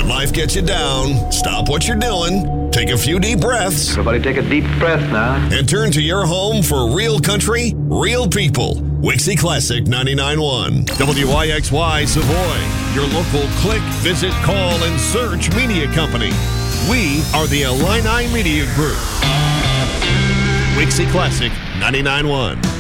When life gets you down, stop what you're doing, take a few deep breaths, Everybody take a deep breath now. and turn to your home for real country, real people. Wixie Classic 99.1. WYXY Savoy, your local click, visit, call, and search media company. We are the Illini Media Group. Wixie Classic 99.1.